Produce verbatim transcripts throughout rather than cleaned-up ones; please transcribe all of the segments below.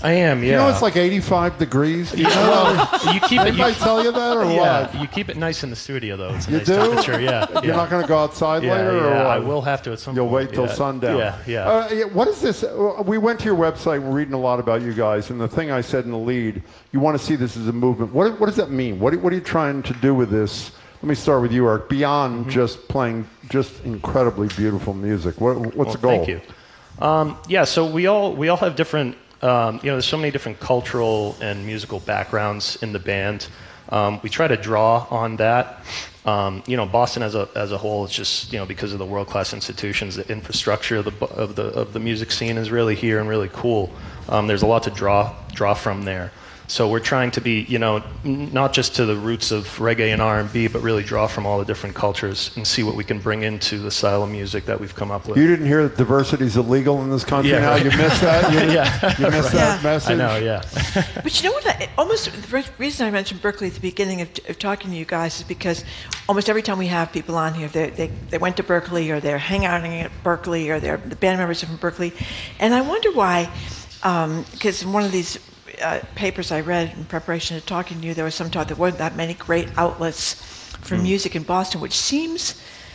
I am, yeah. You know it's like eighty-five degrees? You know? Well, you keep it. Anybody You, tell you that or yeah, what? you keep it nice in the studio, though. It's a You nice do? temperature, yeah. You're yeah. not going to go outside yeah, later? yeah, or what? I will have to at some You'll point. wait till yeah. sundown. Yeah, yeah. Uh, yeah. What is this? Uh, We went to your website. We're reading a lot about you guys. And the thing I said in the lead, you want to see this as a movement. What, what does that mean? What, what are you trying to do with this? Let me start with you, Eric. Beyond mm-hmm. just playing just incredibly beautiful music, what, what's well, the goal? Thank you. Um, yeah, so we all we all have different. Um, you know, there's so many different cultural and musical backgrounds in the band. Um, we try to draw on that. Um, you know, Boston as a as a whole is just, you know, because of the world-class institutions, the infrastructure of the of the of the music scene is really here and really cool. Um, there's a lot to draw draw from there. So we're trying to be, you know, n- not just to the roots of reggae and R and B, but really draw from all the different cultures and see what we can bring into the style of music that we've come up with. You didn't hear that diversity is illegal in this country Yeah, now? right. You missed that? You, yeah. you missed right. that Yeah. message? I know, yeah. But you know what? I, almost the re- reason I mentioned Berkeley at the beginning of, of talking to you guys is because almost every time we have people on here, they they, they went to Berkeley or they're hanging out at Berkeley or they're the band members are from Berkeley, and I wonder why. Because um, in one of these uh, papers I read in preparation to talking to you, there was some talk there weren't that many great outlets for mm. music in Boston, which seems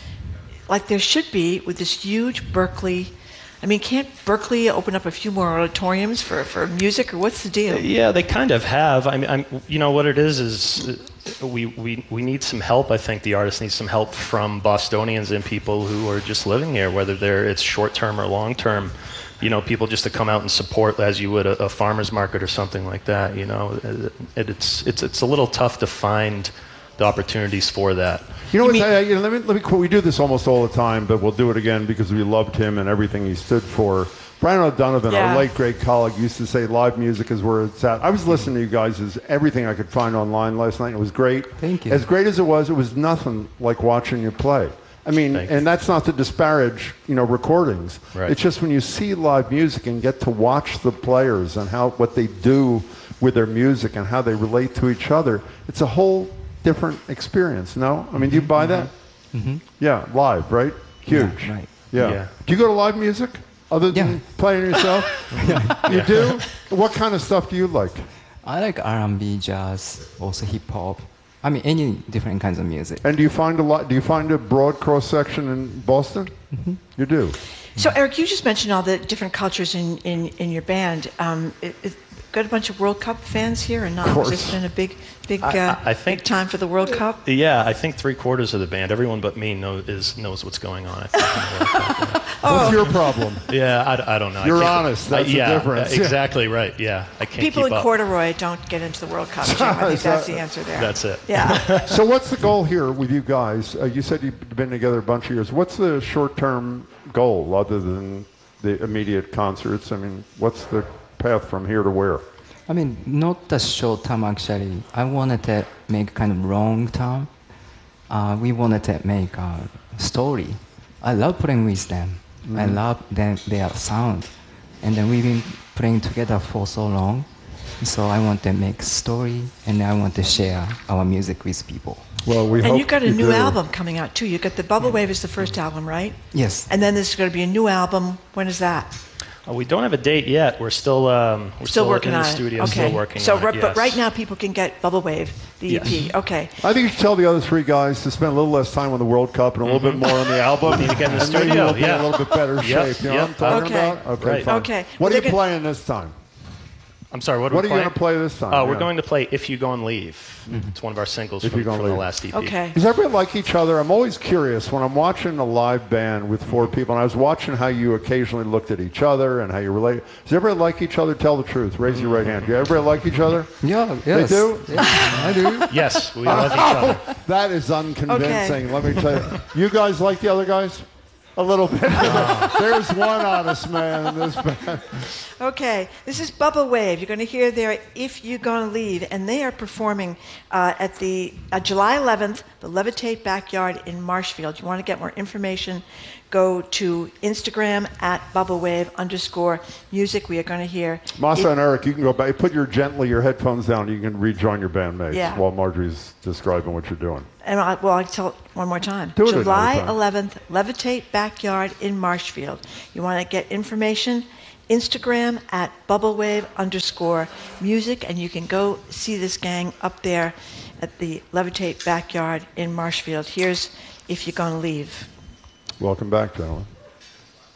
like there should be with this huge Berkeley. I mean, can't Berkeley open up a few more auditoriums for, for music, or what's the deal? Yeah, they kind of have. I mean, I'm, you know, what it is is we, we, we need some help. I think the artists need some help from Bostonians and people who are just living here, whether they're it's short-term or long-term. You know, people just to come out and support as you would a, a farmer's market or something like that, you know. It, it's, it's, it's a little tough to find the opportunities for that. You know, You what, mean- I, you know let me let me quote. We do this almost all the time, but we'll do it again because we loved him and everything he stood for. Brian O'Donovan, Yeah. our late great colleague, used to say live music is where it's at. I was listening to you guys as everything I could find online last night. It was great. Thank you. As great as it was, it was nothing like watching you play. I mean, Thank you. and that's not to disparage, you know, recordings. Right. It's just when you see live music and get to watch the players and how what they do with their music and how they relate to each other, it's a whole different experience. No, I mean, do you buy that? Mm-hmm. Yeah, live, right? Huge. Yeah, right. Yeah. Yeah. Do you go to live music other than Yeah. playing yourself? You do? What kind of stuff do you like? I like R and B, jazz, also hip hop. I mean, any different kinds of music. And do you find a lot? Do you find a broad cross section in Boston? Mm-hmm. You do. So, Eric, you just mentioned all the different cultures in, in, in your band. Um, it, it, got a bunch of World Cup fans here or not? Of course. Has this been a big, big, I- uh, I- I think- big time for the World Cup? Yeah, I think three quarters of the band, everyone but me, know, is, knows what's going on. I think. What's your problem? yeah, I, I don't know. I You're can't- honest. That's I, the yeah, difference. Exactly right. Yeah, I can't People keep in up. corduroy don't get into the World Cup, Jim. I think Is that's that- the answer there. That's it. Yeah. So what's the goal here with you guys? Uh, you said you've been together a bunch of years. What's the short-term goal other than the immediate concerts? I mean, what's the path from here to where? I mean, not the short term actually. I wanted to make kind of long term. Uh, we wanted to make a story. I love playing with them. Mm-hmm. I love them, their sound. And then we've been playing together for so long. So I want to make story and I want to share our music with people. Well, we And hope you've got a you new do. album coming out, too. You've got the Bubble Wave is the first album, right? Yes. And then there's going to be a new album. When is that? Uh, we don't have a date yet. We're still um, we're Still working in the on it. studio, Okay. still working so, on right, it. But yes. right now, people can get Bubble Wave, the Yes. E P. Okay. I think you should tell the other three guys to spend a little less time on the World Cup and a little bit more on the album. Need to get in the and maybe studio, we'll be in yeah. a little bit better Yep, shape. You know yep. what I'm talking Okay. about? Okay, Right. fine. Okay. What Well, are you they're playing this time? I'm sorry, what, What are are we you going to play this time? Oh, we're Yeah. going to play If You Go and Leave. Mm-hmm. It's one of our singles If from, You Go and from the Leave. last E P. Okay. Does everybody like each other? I'm always curious when I'm watching a live band with four people, and I was watching how you occasionally looked at each other and how you relate. Does everybody like each other? Tell the truth. Raise your right hand. Do everybody like each other? Yeah, yes. They do? Yeah, I do. Yes, we love each other. That is unconvincing. Let me tell you. You guys like the other guys? A little bit. There's one honest man in this band. Okay, this is Bubble Wave. You're going to hear their If You're Gonna Leave, and they are performing uh, at the uh, July eleventh, the Levitate Backyard in Marshfield. You want to get more information, go to Instagram at bubblewave underscore music. We are going to hear... Masa If- and Eric, you can go back. Put your gently your headphones down. You can rejoin your bandmates Yeah. while Marjorie's describing what you're doing. And I, well, I'll tell it one more time. Do it July another time. eleventh, Levitate Backyard in Marshfield. You want to get information? Instagram at bubblewave underscore music, and you can go see this gang up there at the Levitate Backyard in Marshfield. Here's If You're Gonna Leave. Welcome back, gentlemen.